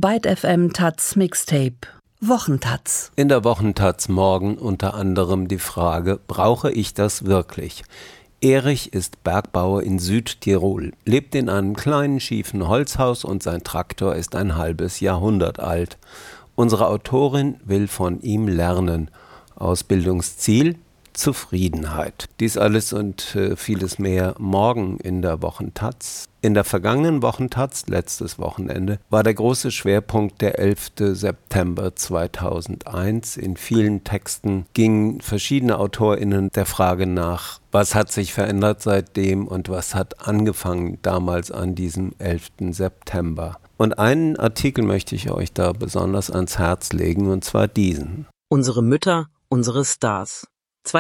Byte FM Taz Mixtape Wochentaz. In der Wochentaz morgen unter anderem die Frage: Brauche ich das wirklich? Erich ist Bergbauer in Südtirol, lebt in einem kleinen schiefen Holzhaus und sein Traktor ist ein halbes Jahrhundert alt. Unsere Autorin will von ihm lernen. Ausbildungsziel: Zufriedenheit. Dies alles und vieles mehr morgen in der Wochentaz. In der vergangenen Wochentaz, letztes Wochenende, war der große Schwerpunkt der 11. September 2001. In vielen Texten gingen verschiedene AutorInnen der Frage nach, was hat sich verändert seitdem und was hat angefangen damals an diesem 11. September. Und einen Artikel möchte ich euch da besonders ans Herz legen, und zwar diesen. Unsere Mütter, unsere Stars.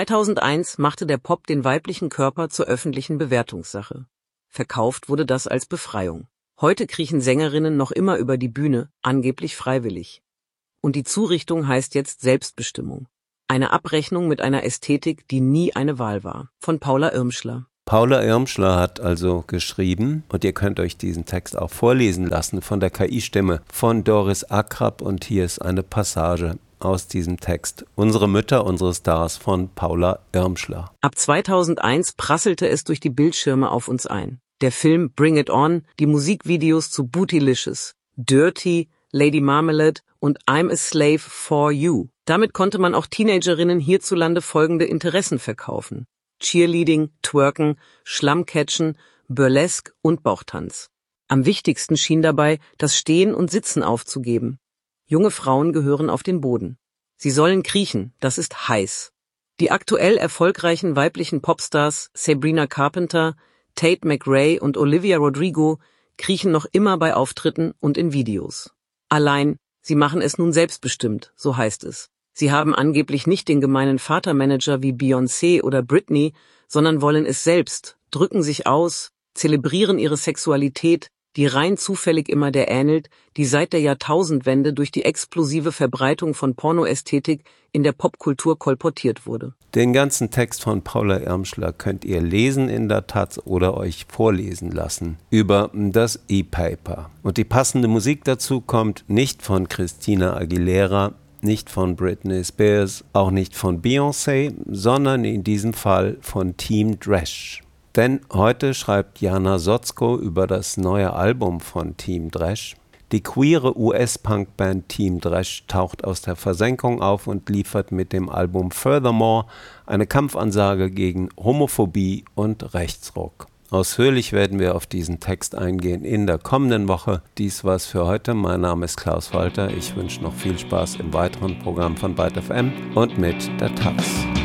2001 machte der Pop den weiblichen Körper zur öffentlichen Bewertungssache. Verkauft wurde das als Befreiung. Heute kriechen Sängerinnen noch immer über die Bühne, angeblich freiwillig. Und die Zurichtung heißt jetzt Selbstbestimmung. Eine Abrechnung mit einer Ästhetik, die nie eine Wahl war. Von Paula Irmschler. Paula Irmschler hat also geschrieben, und ihr könnt euch diesen Text auch vorlesen lassen von der KI-Stimme von Doris Akrab, und hier ist eine Passage aus diesem Text. Unsere Mütter, unsere Stars von Paula Irmschler. Ab 2001 prasselte es durch die Bildschirme auf uns ein. Der Film Bring It On, die Musikvideos zu Bootylicious, Dirty, Lady Marmalade und I'm a Slave for You. Damit konnte man auch Teenagerinnen hierzulande folgende Interessen verkaufen: Cheerleading, Twerken, Schlammcatchen, Burlesque und Bauchtanz. Am wichtigsten schien dabei, das Stehen und Sitzen aufzugeben. Junge Frauen gehören auf den Boden. Sie sollen kriechen, das ist heiß. Die aktuell erfolgreichen weiblichen Popstars Sabrina Carpenter, Tate McRae und Olivia Rodrigo kriechen noch immer bei Auftritten und in Videos. Allein, sie machen es nun selbstbestimmt, so heißt es. Sie haben angeblich nicht den gemeinen Vatermanager wie Beyoncé oder Britney, sondern wollen es selbst, drücken sich aus, zelebrieren ihre Sexualität, die rein zufällig immer der ähnelt, die seit der Jahrtausendwende durch die explosive Verbreitung von Pornoästhetik in der Popkultur kolportiert wurde. Den ganzen Text von Paula Irmschler könnt ihr lesen in der Taz oder euch vorlesen lassen über das E-Paper. Und die passende Musik dazu kommt nicht von Christina Aguilera, nicht von Britney Spears, auch nicht von Beyoncé, sondern in diesem Fall von Team Dresch. Denn heute schreibt Jana Sotzko über das neue Album von Team Dresch. Die queere US-Punk-Band Team Dresch taucht aus der Versenkung auf und liefert mit dem Album Furthermore eine Kampfansage gegen Homophobie und Rechtsruck. Ausführlich werden wir auf diesen Text eingehen in der kommenden Woche. Dies war's für heute. Mein Name ist Klaus Walter. Ich wünsche noch viel Spaß im weiteren Programm von Byte FM und mit der Taz.